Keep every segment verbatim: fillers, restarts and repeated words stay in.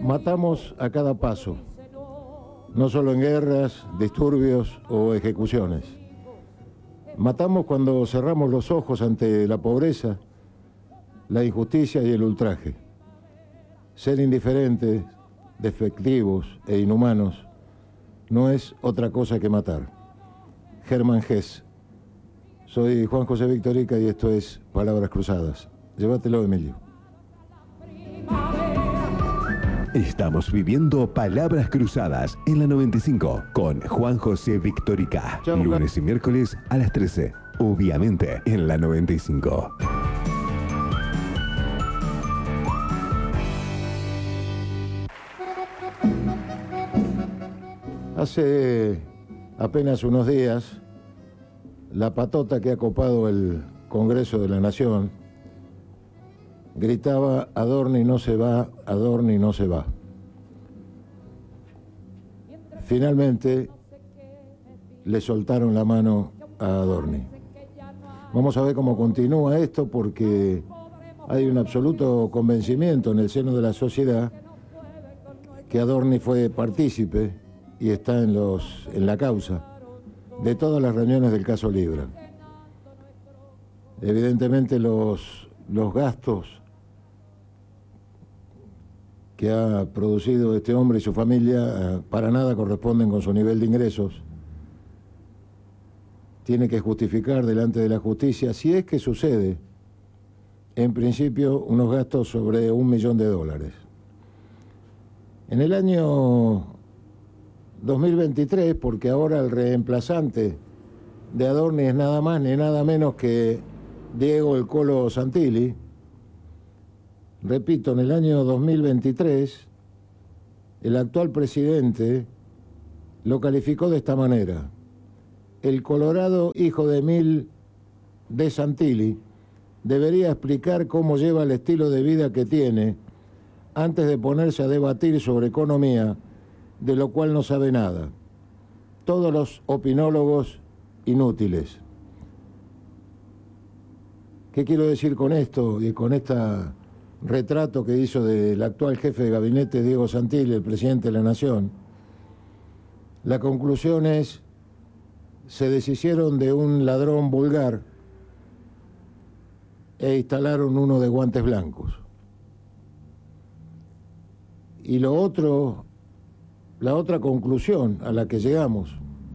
Matamos a cada paso, no solo en guerras, disturbios o ejecuciones. Matamos cuando cerramos los ojos ante la pobreza, la injusticia y el ultraje. Ser indiferentes, despectivos e inhumanos no es otra cosa que matar. Hermann Hesse. Soy Juan José Victorica y esto es Palabras Cruzadas. Llévatelo, Emilio. Estamos viviendo Palabras Cruzadas en la noventa y cinco con Juan José Victorica. Chau, lunes y miércoles a las trece. Obviamente en la noventa y cinco. Hace apenas unos días, la patota que ha copado el Congreso de la Nación gritaba: Adorni no se va, Adorni no se va. Finalmente le soltaron la mano a Adorni. Vamos a ver cómo continúa esto, porque hay un absoluto convencimiento en el seno de la sociedad que Adorni fue partícipe y está en, los, en la causa de todas las reuniones del caso Libra. Evidentemente los, los gastos que ha producido este hombre y su familia para nada corresponden con su nivel de ingresos. Tiene que justificar delante de la justicia, si es que sucede, en principio, unos gastos sobre un millón de dólares. En el año dos mil veintitrés, porque ahora el reemplazante de Adorni es nada más ni nada menos que Diego el Colo Santilli. Repito, en el año dos mil veintitrés, el actual presidente lo calificó de esta manera: el colorado hijo de mil de Santilli debería explicar cómo lleva el estilo de vida que tiene antes de ponerse a debatir sobre economía, de lo cual no sabe nada. Todos los opinólogos inútiles. ¿Qué quiero decir con esto y con este retrato que hizo del actual jefe de gabinete, Diego Santilli, el presidente de la Nación? La conclusión es: se deshicieron de un ladrón vulgar e instalaron uno de guantes blancos. Y lo otro, la otra conclusión a la que llegamos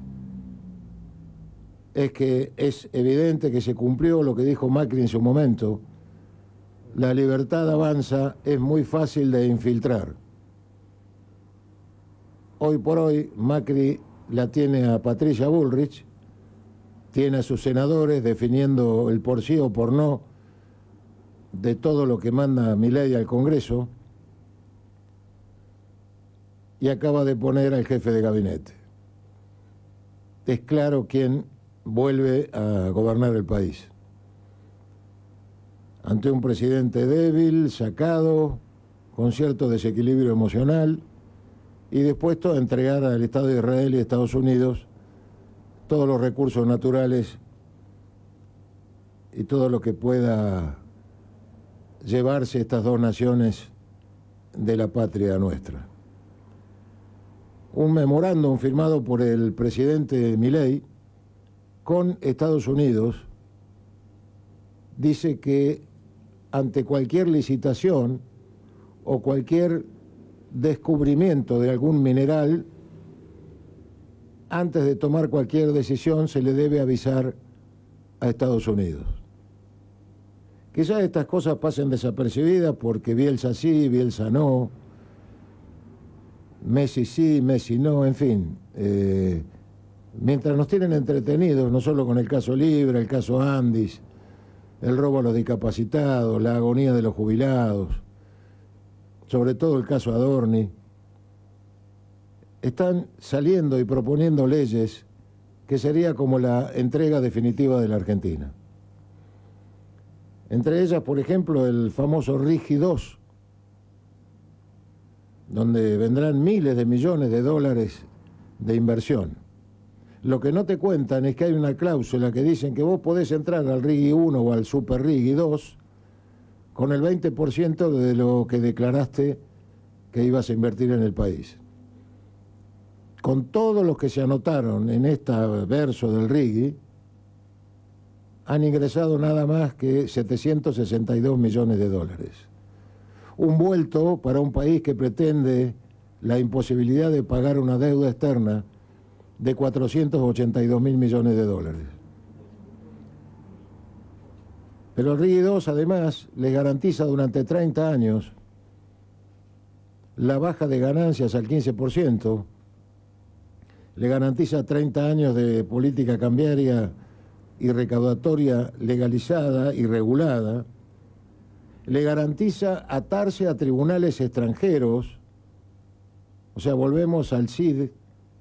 es que es evidente que se cumplió lo que dijo Macri en su momento: la libertad avanza, es muy fácil de infiltrar. Hoy por hoy Macri la tiene a Patricia Bullrich, tiene a sus senadores definiendo el por sí o por no de todo lo que manda Milei al Congreso, y acaba de poner al jefe de gabinete. Es claro quién vuelve a gobernar el país. Ante un presidente débil, sacado, con cierto desequilibrio emocional y dispuesto a entregar al Estado de Israel y Estados Unidos todos los recursos naturales y todo lo que pueda llevarse estas dos naciones de la patria nuestra. Un memorándum firmado por el presidente Milei con Estados Unidos dice que ante cualquier licitación o cualquier descubrimiento de algún mineral, antes de tomar cualquier decisión se le debe avisar a Estados Unidos. Quizás estas cosas pasen desapercibidas porque Bielsa sí, Bielsa no, Messi sí, Messi no, en fin. Eh, mientras nos tienen entretenidos, no solo con el caso Libra, el caso Andis, el robo a los discapacitados, la agonía de los jubilados, sobre todo el caso Adorni, están saliendo y proponiendo leyes que sería como la entrega definitiva de la Argentina. Entre ellas, por ejemplo, el famoso RIGI dos, donde vendrán miles de millones de dólares de inversión. Lo que no te cuentan es que hay una cláusula que dicen que vos podés entrar al RIGI uno o al Super RIGI dos con el veinte por ciento de lo que declaraste que ibas a invertir en el país. Con todos los que se anotaron en este verso del Rigui, han ingresado nada más que setecientos sesenta y dos millones de dólares. Un vuelto para un país que pretende la imposibilidad de pagar una deuda externa de cuatrocientos ochenta y dos mil millones de dólares. Pero el Rigui dos, además, les garantiza durante treinta años la baja de ganancias al quince por ciento, le garantiza treinta años de política cambiaria y recaudatoria legalizada y regulada, le garantiza atarse a tribunales extranjeros, o sea, volvemos al C I D,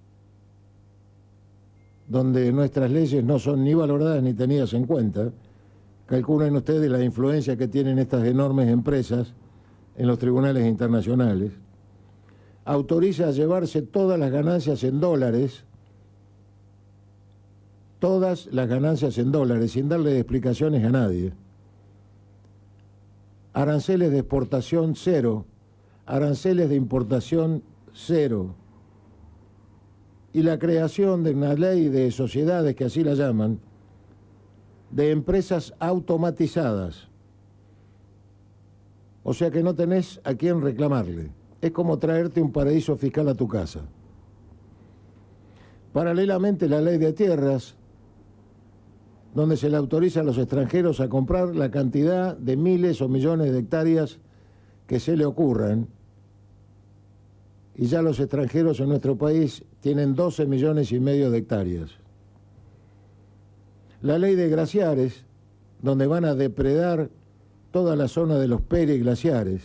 donde nuestras leyes no son ni valoradas ni tenidas en cuenta. Calculen ustedes la influencia que tienen estas enormes empresas en los tribunales internacionales. Autoriza a llevarse todas las ganancias en dólares, todas las ganancias en dólares, sin darle explicaciones a nadie. Aranceles de exportación cero, aranceles de importación cero. Y la creación de una ley de sociedades, que así la llaman, de empresas automatizadas. O sea que no tenés a quién reclamarle. Es como traerte un paraíso fiscal a tu casa. Paralelamente, la ley de tierras, donde se le autoriza a los extranjeros a comprar la cantidad de miles o millones de hectáreas que se le ocurran, y ya los extranjeros en nuestro país tienen doce millones y medio de hectáreas. La ley de glaciares, donde van a depredar toda la zona de los periglaciares.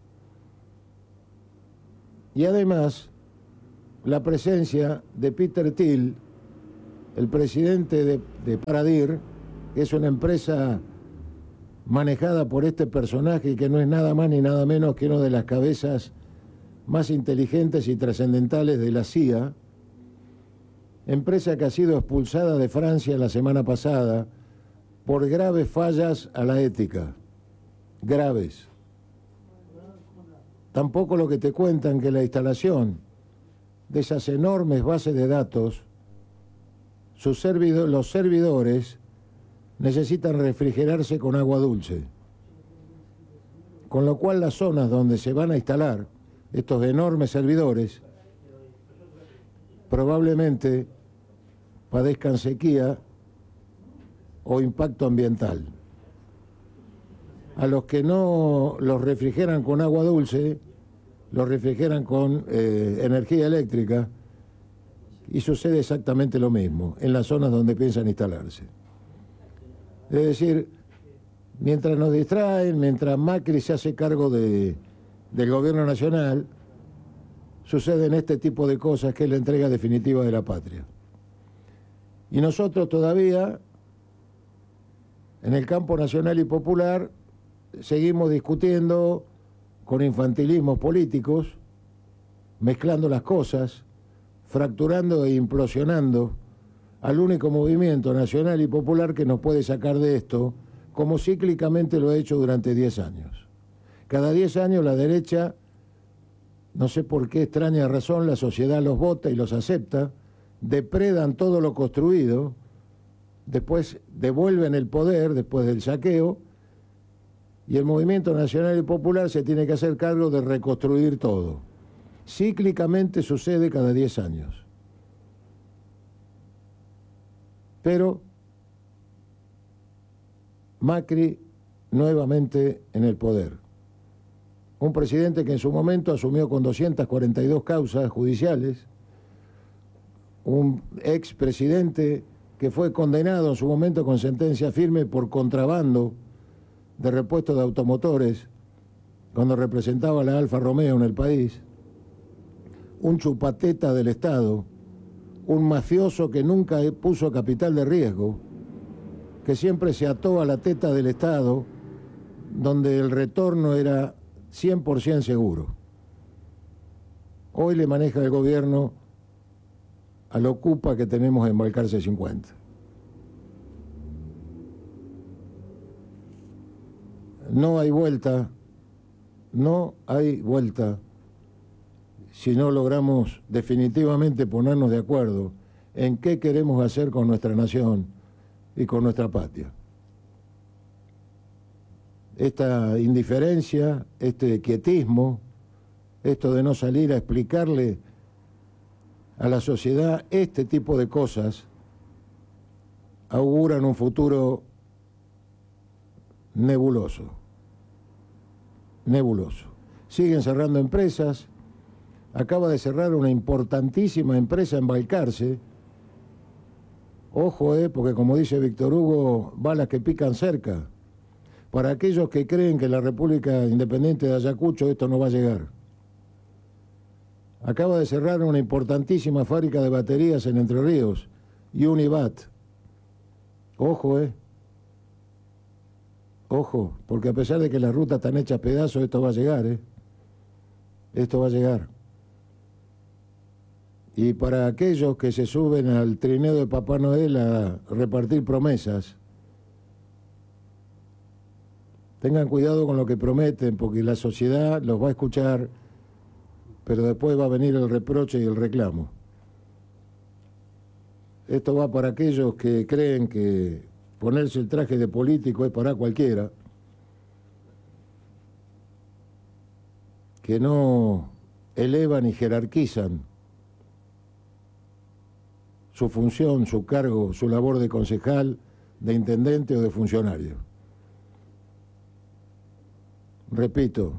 Y además, la presencia de Peter Thiel, el presidente de, de Paradir, que es una empresa manejada por este personaje que no es nada más ni nada menos que una de las cabezas más inteligentes y trascendentales de la C I A, empresa que ha sido expulsada de Francia la semana pasada por graves fallas a la ética, graves. Tampoco lo que te cuentan que la instalación de esas enormes bases de datos, sus servidor, los servidores necesitan refrigerarse con agua dulce, con lo cual las zonas donde se van a instalar estos enormes servidores probablemente padezcan sequía o impacto ambiental. A los que no los refrigeran con agua dulce, los refrigeran con eh, energía eléctrica, y sucede exactamente lo mismo en las zonas donde piensan instalarse. Es decir, mientras nos distraen, mientras Macri se hace cargo de, del gobierno nacional, suceden este tipo de cosas, que es la entrega definitiva de la patria. Y nosotros todavía, en el campo nacional y popular, seguimos discutiendo con infantilismos políticos, mezclando las cosas, fracturando e implosionando al único movimiento nacional y popular que nos puede sacar de esto, como cíclicamente lo ha hecho durante diez años. Cada diez años la derecha, no sé por qué extraña razón, la sociedad los vota y los acepta, depredan todo lo construido, después devuelven el poder después del saqueo, y el movimiento nacional y popular se tiene que hacer cargo de reconstruir todo. Cíclicamente sucede cada diez años. Pero Macri nuevamente en el poder. Un presidente que en su momento asumió con doscientas cuarenta y dos causas judiciales, un expresidente que fue condenado en su momento con sentencia firme por contrabando de repuestos de automotores cuando representaba la Alfa Romeo en el país, un chupateta del Estado, un mafioso que nunca puso capital de riesgo, que siempre se ató a la teta del Estado, donde el retorno era cien por ciento seguro. Hoy le maneja el gobierno al Ocupa que tenemos en Balcarce cincuenta. No hay vuelta, no hay vuelta si no logramos definitivamente ponernos de acuerdo en qué queremos hacer con nuestra nación y con nuestra patria. Esta indiferencia, este quietismo, esto de no salir a explicarle a la sociedad este tipo de cosas, auguran un futuro nebuloso, nebuloso. Siguen cerrando empresas, acaba de cerrar una importantísima empresa en Balcarce. Ojo, eh, porque como dice Víctor Hugo, balas que pican cerca. Para aquellos que creen que en la República Independiente de Ayacucho esto no va a llegar. Acaba de cerrar una importantísima fábrica de baterías en Entre Ríos, Unibat. Ojo, eh. Ojo, porque a pesar de que las rutas están hechas pedazos, esto va a llegar, eh. Esto va a llegar. Y para aquellos que se suben al trineo de Papá Noel a repartir promesas, tengan cuidado con lo que prometen, porque la sociedad los va a escuchar, pero después va a venir el reproche y el reclamo. Esto va para aquellos que creen que ponerse el traje de político es para cualquiera, que no elevan y jerarquizan su función, su cargo, su labor de concejal, de intendente o de funcionario. Repito,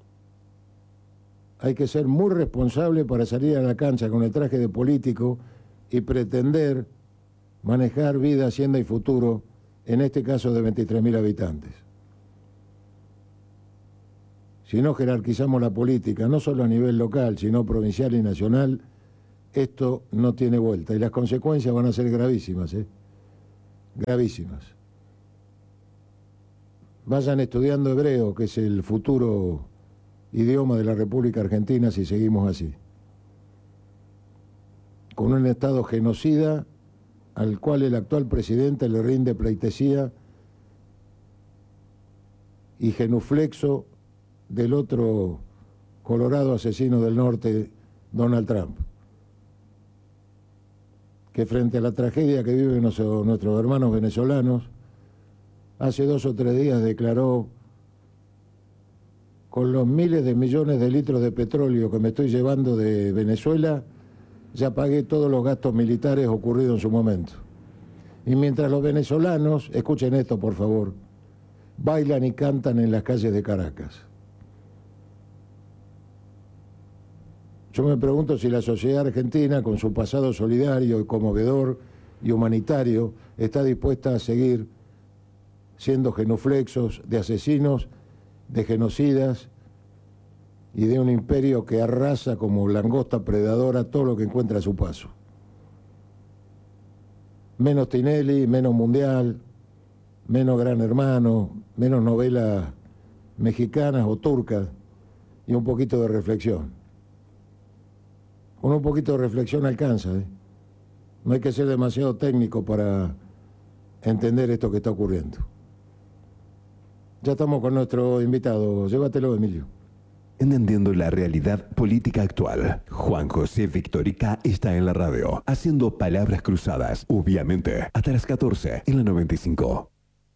hay que ser muy responsable para salir a la cancha con el traje de político y pretender manejar vida, hacienda y futuro, en este caso de veintitrés mil habitantes. Si no jerarquizamos la política, no solo a nivel local, sino provincial y nacional, esto no tiene vuelta y las consecuencias van a ser gravísimas, ¿eh? Gravísimas. Vayan estudiando hebreo, que es el futuro idioma de la República Argentina si seguimos así. Con un Estado genocida al cual el actual presidente le rinde pleitesía y genuflexo del otro colorado asesino del norte, Donald Trump, que frente a la tragedia que viven nuestros, nuestros hermanos venezolanos, hace dos o tres días declaró: con los miles de millones de litros de petróleo que me estoy llevando de Venezuela, ya pagué todos los gastos militares ocurridos en su momento. Y mientras los venezolanos, escuchen esto por favor, bailan y cantan en las calles de Caracas. Yo me pregunto si la sociedad argentina, con su pasado solidario y conmovedor y humanitario, está dispuesta a seguir siendo genuflexos de asesinos, de genocidas y de un imperio que arrasa como langosta predadora todo lo que encuentra a su paso. Menos Tinelli, menos Mundial, menos Gran Hermano, menos novelas mexicanas o turcas y un poquito de reflexión. Con un poquito de reflexión alcanza, ¿eh? No hay que ser demasiado técnico para entender esto que está ocurriendo. Ya estamos con nuestro invitado. Llévatelo, Emilio. Entendiendo la realidad política actual, Juan José Victorica está en la radio, haciendo palabras cruzadas, obviamente, hasta las catorce en la noventa y cinco.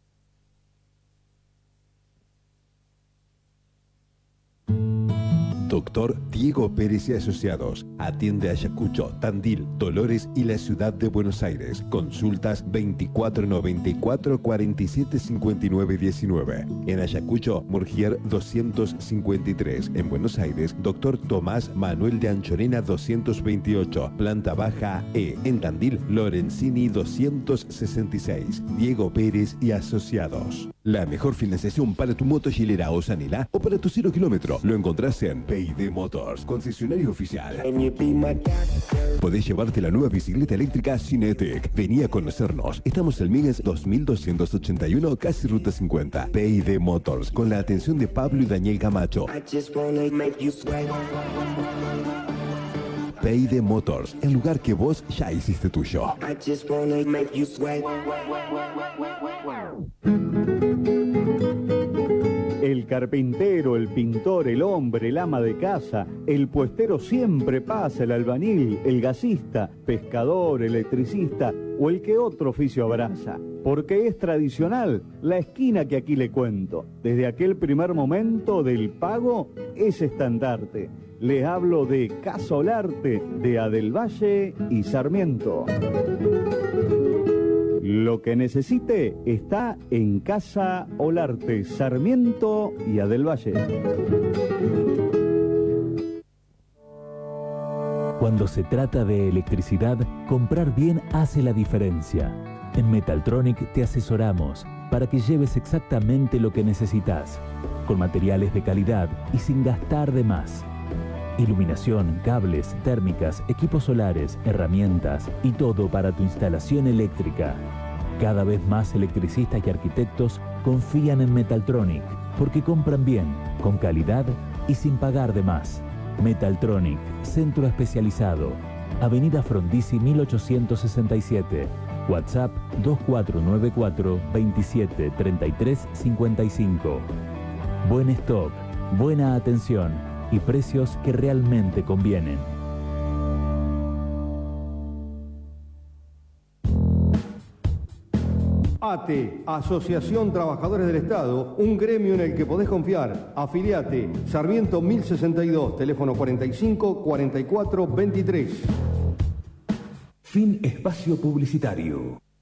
Doctor Diego Pérez y Asociados. Atiende Ayacucho, Tandil, Dolores y la ciudad de Buenos Aires. Consultas veinticuatro noventa y cuatro, cuarenta y siete cincuenta y nueve diecinueve. En Ayacucho, Murgier doscientos cincuenta y tres. En Buenos Aires, Doctor Tomás Manuel de Anchorena doscientos veintiocho. Planta baja E. En Tandil, Lorenzini doscientos sesenta y seis. Diego Pérez y Asociados. La mejor financiación para tu moto Gilera o Sanila o para tu cero kilómetro lo encontrás en P I D Motors, concesionario oficial. Podés llevarte la nueva bicicleta eléctrica Cinetic. Vení a conocernos. Estamos en Míguez dos mil doscientos ochenta y uno, casi Ruta cincuenta. P I D Motors, con la atención de Pablo y Daniel Camacho. P I D Motors, el lugar que vos ya hiciste tuyo. El El carpintero, el pintor, el hombre, el ama de casa, el puestero siempre pasa, el albañil, el gasista, pescador, electricista o el que otro oficio abraza. Porque es tradicional la esquina que aquí le cuento. Desde aquel primer momento del pago es estandarte. Les hablo de Casa Olarte, de Adelvalle y Sarmiento. Lo que necesite está en Casa Olarte, Sarmiento y Adelvalle. Cuando se trata de electricidad, comprar bien hace la diferencia. En Metaltronic te asesoramos para que lleves exactamente lo que necesitas, con materiales de calidad y sin gastar de más. Iluminación, cables, térmicas, equipos solares, herramientas y todo para tu instalación eléctrica. Cada vez más electricistas y arquitectos confían en Metaltronic porque compran bien, con calidad y sin pagar de más. Metaltronic, centro especializado. Avenida Frondizi mil ochocientos sesenta y siete. WhatsApp dos cuatro nueve cuatro, veintisiete, treinta y tres, cincuenta y cinco. Buen stock, buena atención y precios que realmente convienen. A T E, Asociación Trabajadores del Estado, un gremio en el que podés confiar. Afiliate, Sarmiento mil sesenta y dos, teléfono cuarenta y cinco, cuarenta y cuatro, veintitrés. Fin espacio publicitario.